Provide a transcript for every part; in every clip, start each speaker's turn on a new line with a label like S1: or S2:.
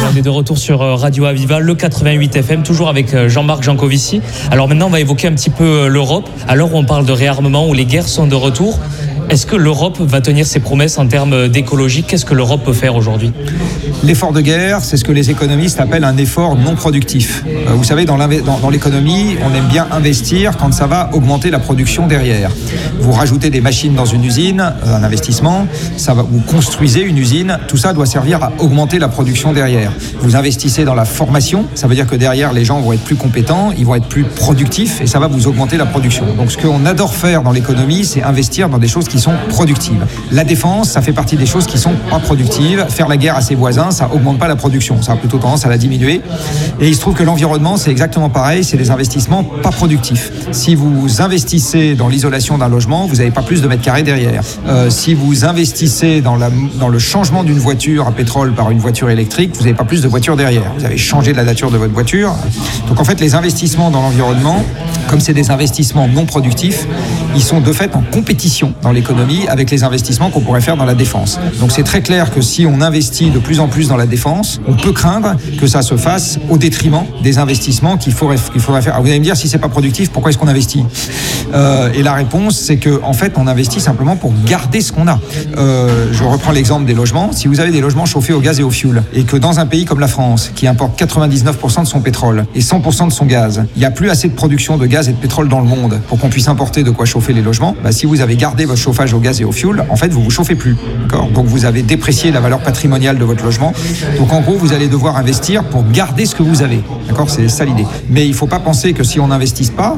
S1: On est de retour sur Radio Aviva, le 88 FM, toujours avec Jean-Marc Jancovici. Alors maintenant, on va évoquer un petit peu l'Europe. À l'heure où on parle de réarmement, où les guerres sont de retour, est-ce que l'Europe va tenir ses promesses en termes d'écologie ? Qu'est-ce que l'Europe peut faire aujourd'hui ?
S2: L'effort de guerre, c'est ce que les économistes appellent un effort non productif. Vous savez, dans l'économie, on aime bien investir quand ça va augmenter la production derrière. Vous rajoutez des machines dans une usine, un investissement, vous construisez une usine, tout ça doit servir à augmenter la production derrière. Vous investissez dans la formation, ça veut dire que derrière, les gens vont être plus compétents, ils vont être plus productifs et ça va vous augmenter la production. Donc ce qu'on adore faire dans l'économie, c'est investir dans des choses qui sont productives. La défense, ça fait partie des choses qui sont pas productives. Faire la guerre à ses voisins, ça augmente pas la production, ça a plutôt tendance à la diminuer. Et il se trouve que l'environnement, c'est exactement pareil, c'est des investissements pas productifs. Si vous investissez dans l'isolation d'un logement, vous n'avez pas plus de mètres carrés derrière. Si vous investissez dans le changement d'une voiture à pétrole par une voiture électrique, vous n'avez pas plus de voitures derrière. Vous avez changé la nature de votre voiture. Donc en fait, les investissements dans l'environnement, comme c'est des investissements non productifs, ils sont de fait en compétition dans l'économie avec les investissements qu'on pourrait faire dans la défense. Donc c'est très clair que si on investit de plus en plus dans la défense, on peut craindre que ça se fasse au détriment des investissements qu'il faudrait faire. Alors vous allez me dire, si c'est pas productif, pourquoi est-ce qu'on investit ? Et la réponse, c'est que en fait, on investit simplement pour garder ce qu'on a. Je reprends l'exemple des logements. Si vous avez des logements chauffés au gaz et au fioul, et que dans un pays comme la France, qui importe 99% de son pétrole et 100% de son gaz, il n'y a plus assez de production de gaz et de pétrole dans le monde pour qu'on puisse importer de quoi chauffer les logements, si vous avez gardé votre chauffage au gaz et au fioul, en fait, vous vous chauffez plus. D'accord ? Donc vous avez déprécié la valeur patrimoniale de votre logement. Donc en gros, vous allez devoir investir pour garder ce que vous avez. D'accord ? C'est ça l'idée. Mais il ne faut pas penser que si on n'investit pas,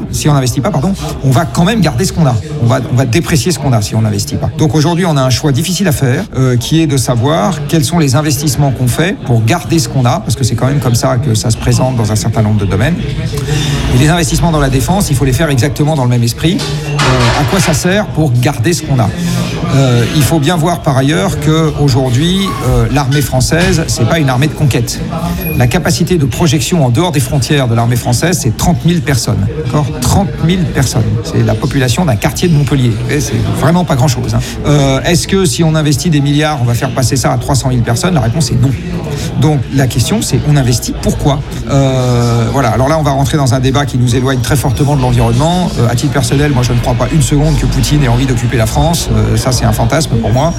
S2: on va quand même garder ce qu'on a. On va déprécier ce qu'on a si on n'investit pas. Donc aujourd'hui, on a un choix difficile à faire, qui est de savoir quels sont les investissements qu'on fait pour garder ce qu'on a, parce que c'est quand même comme ça que ça se présente dans un certain nombre de domaines. Et les investissements dans la défense, il faut les faire exactement dans le même esprit. À quoi ça sert pour garder ce qu'on a ? Il faut bien voir par ailleurs qu'aujourd'hui, l'armée française, c'est pas une armée de conquête. La capacité de projection en dehors des frontières de l'armée française, c'est 30 000 personnes. D'accord ? 30 000 personnes. C'est la population d'un quartier de Montpellier. C'est vraiment pas grand-chose. Est-ce que si on investit des milliards, on va faire passer ça à 300 000 personnes ? La réponse est non. Donc la question, c'est on investit pourquoi ? Voilà. Alors là, on va rentrer dans un débat qui nous éloigne très fortement de l'environnement. À titre personnel, moi, je ne crois pas une seconde que Poutine ait envie d'occuper la France. Ça, c'est un fantasme pour moi.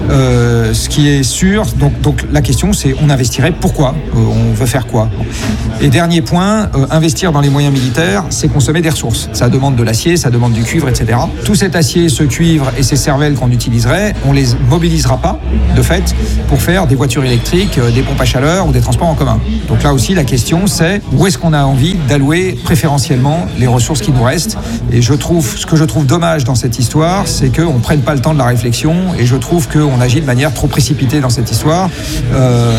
S2: Ce qui est sûr, donc la question, c'est on investirait pourquoi ? On veut faire quoi ? Et dernier point, investir dans les moyens militaires, c'est consommer des ressources. Ça demande de l'acier, ça demande du cuivre, etc. Tout cet acier, ce cuivre et ces cervelles qu'on utiliserait, on les mobilisera pas, de fait, pour faire des voitures électriques, des pompes à chaleur ou des transports en commun. Donc là aussi, la question, c'est où est-ce qu'on a envie d'allouer préférentiellement les ressources qui nous restent ? Et ce que je trouve dommage dans cette histoire, c'est qu'on ne prenne pas le temps de la réflexion, et je trouve qu'on agit de manière trop précipitée dans cette histoire.